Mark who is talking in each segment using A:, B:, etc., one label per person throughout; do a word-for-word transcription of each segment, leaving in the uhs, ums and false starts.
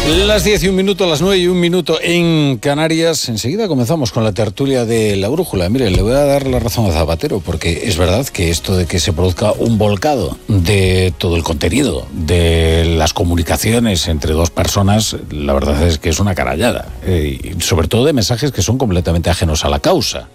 A: Las diez y un minuto, las nueve y un minuto en Canarias. Enseguida comenzamos con la tertulia de La Brújula. Mire, le voy a dar la razón a Zapatero, porque es verdad que esto de que se produzca un volcado de todo el contenido de las comunicaciones entre dos personas, la verdad es que es una carallada. Eh, y sobre todo de mensajes que son completamente ajenos a la causa.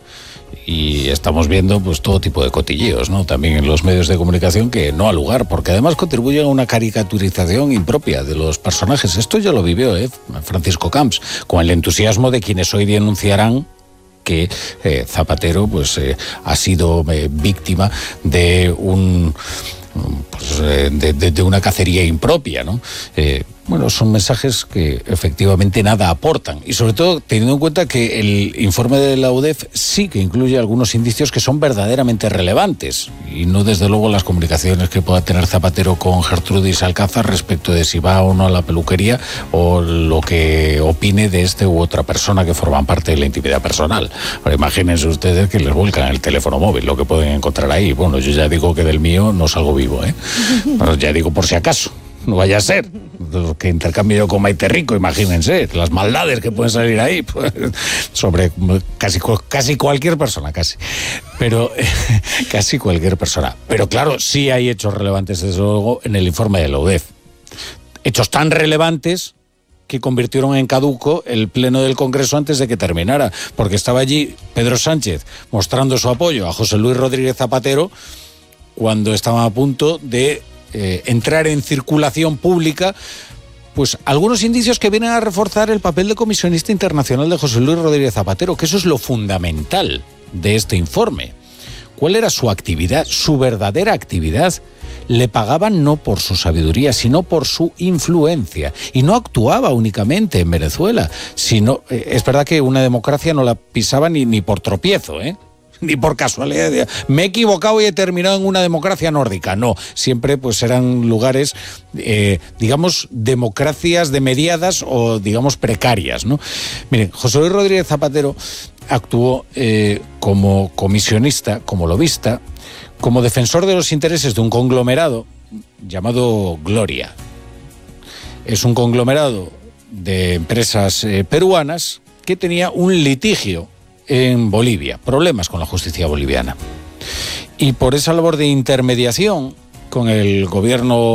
A: Y estamos viendo pues todo tipo de cotilleos, ¿no? También en los medios de comunicación que no ha lugar, porque además contribuyen a una caricaturización impropia de los personajes. Esto ya lo vivió ¿eh? Francisco Camps, con el entusiasmo de quienes hoy denunciarán que eh, Zapatero pues eh, ha sido eh, víctima de un pues, eh, de, de, de una cacería impropia, ¿no? Eh, Bueno, son mensajes que efectivamente nada aportan, y sobre todo teniendo en cuenta que el informe de la U D E F sí que incluye algunos indicios que son verdaderamente relevantes, y no desde luego las comunicaciones que pueda tener Zapatero con Gertrudis Alcázar respecto de si va o no a la peluquería, o lo que opine de este u otra persona que forman parte de la intimidad personal. Pero imagínense ustedes que les vuelcan el teléfono móvil, lo que pueden encontrar ahí. Bueno, yo ya digo que del mío no salgo vivo, ¿eh? Pero ya digo por si acaso. No vaya a ser lo que intercambio con Maite Rico, imagínense las maldades que pueden salir ahí pues, sobre casi, casi cualquier persona, casi. Pero eh, casi cualquier persona. Pero claro, sí hay hechos relevantes, desde luego, en el informe de la U D E F. Hechos tan relevantes que convirtieron en caduco el pleno del Congreso antes de que terminara, porque estaba allí Pedro Sánchez mostrando su apoyo a José Luis Rodríguez Zapatero cuando estaba a punto de Eh, entrar en circulación pública pues algunos indicios que vienen a reforzar el papel de comisionista internacional de José Luis Rodríguez Zapatero, que eso es lo fundamental de este informe. ¿Cuál era su actividad, su verdadera actividad? Le pagaban no por su sabiduría, sino por su influencia. Y no actuaba únicamente en Venezuela, sino, eh, es verdad que una democracia no la pisaba ni, ni por tropiezo, ¿eh? Ni por casualidad. Me he equivocado y he terminado en una democracia nórdica. No, siempre pues eran lugares, eh, digamos, democracias de mediadas o, digamos, precarias, ¿no? Miren, José Luis Rodríguez Zapatero actuó eh, como comisionista, como lobista, como defensor de los intereses de un conglomerado llamado Gloria. Es un conglomerado de empresas eh, peruanas que tenía un litigio en Bolivia, problemas con la justicia boliviana. Y por esa labor de intermediación con el gobierno